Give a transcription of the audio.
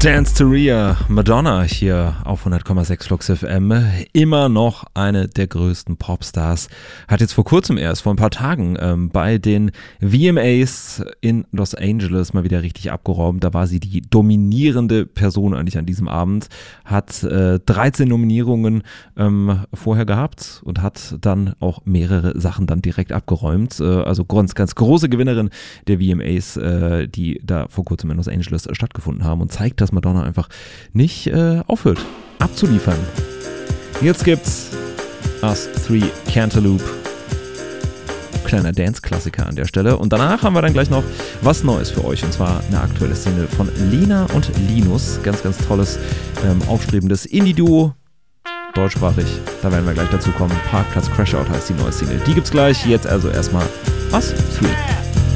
Dance to Rhea, Madonna hier auf 100,6 Flux FM, immer noch eine der größten Popstars, hat jetzt vor kurzem erst, vor ein paar Tagen, bei den VMAs in Los Angeles mal wieder richtig abgeräumt. Da war sie die dominierende Person eigentlich an diesem Abend, hat 13 Nominierungen vorher gehabt und hat dann auch mehrere Sachen dann direkt abgeräumt. Also ganz, ganz große Gewinnerin der VMAs, die da vor kurzem in Los Angeles stattgefunden haben, und zeigt, dass Madonna einfach nicht aufhört abzuliefern. Jetzt gibt's Us 3 Cantaloupe. Kleiner Dance-Klassiker an der Stelle. Und danach haben wir dann gleich noch was Neues für euch. Und zwar eine aktuelle Single von Lena und Linus. Ganz, ganz tolles, aufstrebendes Indie-Duo. Deutschsprachig. Da werden wir gleich dazu kommen. Parkplatz Crashout heißt die neue Single. Die gibt's gleich. Jetzt also erstmal Us 3.